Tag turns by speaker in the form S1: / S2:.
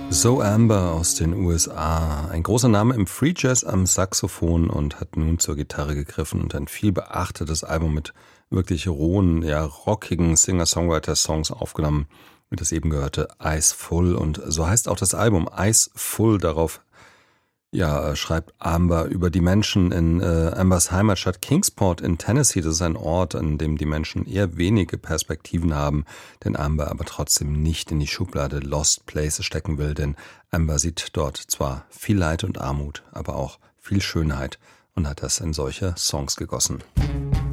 S1: Zoe Amber aus den USA, ein großer Name im Free Jazz am Saxophon und hat nun zur Gitarre gegriffen und ein viel beachtetes Album mit wirklich rohen, ja rockigen Singer-Songwriter-Songs aufgenommen, wie das eben gehörte, Eyes Full, und so heißt auch das Album, Eyes Full. Darauf schreibt Amber über die Menschen in Ambers Heimatstadt Kingsport in Tennessee. Das ist ein Ort, an dem die Menschen eher wenige Perspektiven haben, den Amber aber trotzdem nicht in die Schublade Lost Places stecken will, denn Amber sieht dort zwar viel Leid und Armut, aber auch viel Schönheit und hat das in solche Songs gegossen.